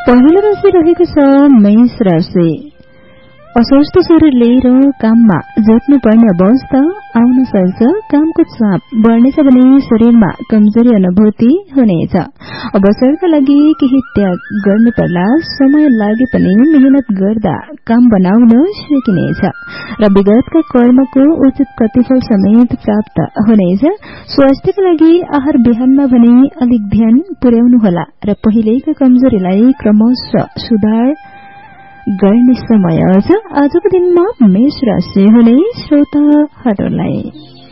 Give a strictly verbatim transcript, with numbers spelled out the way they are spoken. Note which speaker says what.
Speaker 1: पहिलो राशि रहेको छ मेष राशि। अस्वस्थ शरीरले र काममा जोत्नु पर्ने अवस्था आउन सक्छ। कामको चाप बढ्नेछ भने शरीरमा कमजोरी अनुभूति हुनेछ। अवसरका लागि केही त्याग गर्नु पर्ला। समय लागे पनि मेहनत गर्दा काम बनाउन सकिनेछ र विगतका कर्मको उचित प्रतिफल समेत प्राप्त हुनेछ। स्वास्थ्यका लागि आहार विहारमा भने अलिक ध्यान पुर्याउनुहोला र पहिलेका कमजोरीलाई क्रमशः सुधार गर्ने समय छ। आजको दिनमा मेष राशि हुने श्रोताहरूलाई